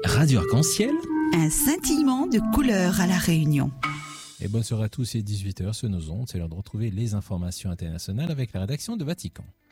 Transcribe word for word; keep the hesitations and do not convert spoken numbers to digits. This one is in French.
Radio Arc-en-Ciel. Un scintillement de couleurs à La Réunion. Et bonne soirée à tous, il est dix-huit heures sur nos ondes. C'est l'heure de retrouver les informations internationales avec la rédaction de Vatican.